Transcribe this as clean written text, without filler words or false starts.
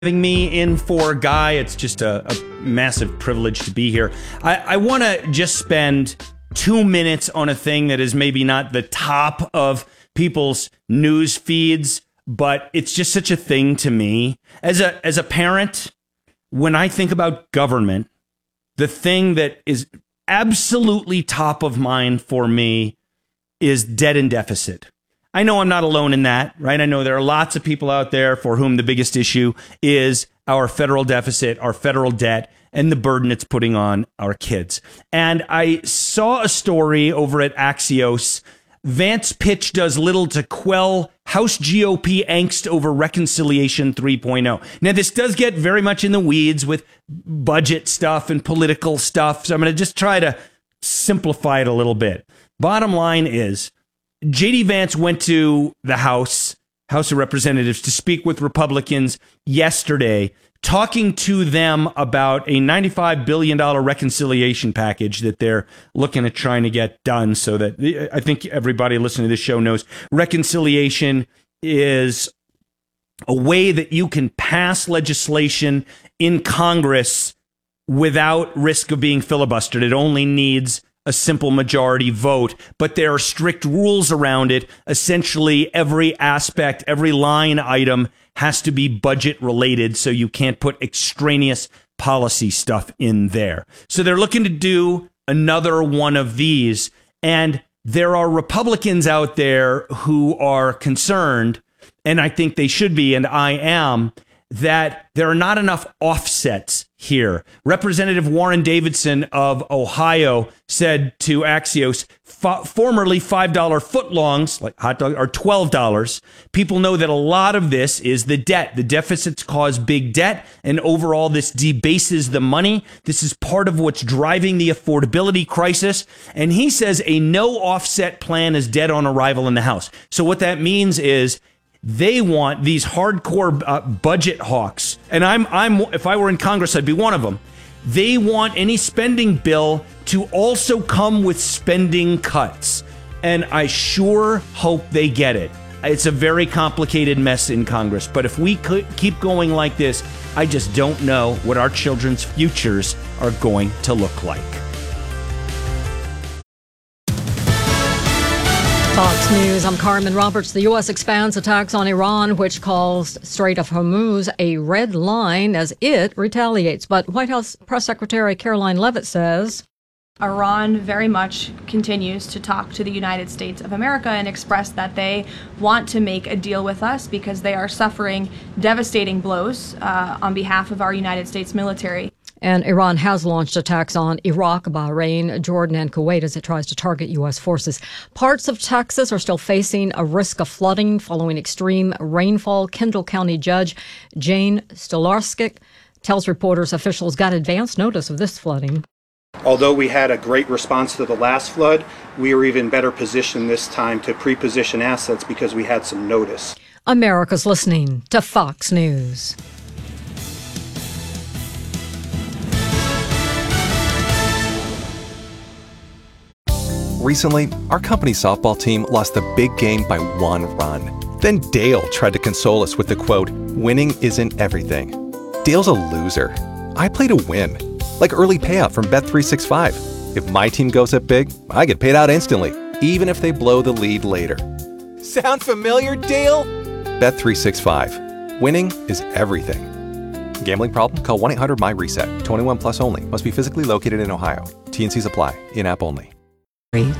Having me in for Guy. It's just a massive privilege to be here. I want to just spend 2 minutes on a thing that is maybe not the top of people's news feeds, but it's just such a thing to me. As a parent, when I think about government, the thing that is absolutely top of mind for me is debt and deficit. I know I'm not alone in that, right? I know there are lots of people out there for whom the biggest issue is our federal deficit, our federal debt, and the burden it's putting on our kids. And I saw a story over at Axios. Vance pitch does little to quell House GOP angst over Reconciliation 3.0. Now, this does get very much in the weeds with budget stuff and political stuff, so I'm going to just try to simplify it a little bit. Bottom line is, J.D. Vance went to the House of Representatives to speak with Republicans yesterday, talking to them about a $95 billion reconciliation package that they're looking at trying to get done. So that I think everybody listening to this show knows reconciliation is a way that you can pass legislation in Congress without risk of being filibustered. It only needs a simple majority vote, but there are strict rules around it. Essentially, every aspect, every line item has to be budget related, so you can't put extraneous policy stuff in there. So they're looking to do another one of these, and there are Republicans out there who are concerned, and I think they should be, and I am, that there are not enough offsets here. Representative Warren Davidson of Ohio said to Axios, formerly $5 footlongs, like hot dog, are $12. People know that a lot of this is the debt. The deficits cause big debt, and overall this debases the money. This is part of what's driving the affordability crisis. And he says a no offset plan is dead on arrival in the House. So what that means is they want these hardcore budget hawks, and I'm if I were in Congress, I'd be one of them. They want any spending bill to also come with spending cuts, and I sure hope they get it. It's a very complicated mess in Congress, but if we keep going like this, I just don't know what our children's futures are going to look like. Fox News, I'm Carmen Roberts. The U.S. expands attacks on Iran, which calls Strait of Hormuz a red line as it retaliates. But White House Press Secretary Caroline Leavitt says Iran very much continues to talk to the United States of America and express that they want to make a deal with us because they are suffering devastating blows on behalf of our United States military. And Iran has launched attacks on Iraq, Bahrain, Jordan, and Kuwait as it tries to target U.S. forces. Parts of Texas are still facing a risk of flooding following extreme rainfall. Kendall County Judge Jane Stolarczyk tells reporters officials got advance notice of this flooding. Although we had a great response to the last flood, we are even better positioned this time to pre-position assets because we had some notice. America's listening to Fox News. Recently, our company softball team lost the big game by 1 run. Then Dale tried to console us with the quote, "Winning isn't everything." Dale's a loser. I play to win, like early payout from Bet365. If my team goes up big, I get paid out instantly, even if they blow the lead later. Sound familiar, Dale? Bet365. Winning is everything. Gambling problem? Call 1-800-MY-RESET. 21 plus only. Must be physically located in Ohio. T&Cs apply. In-app only.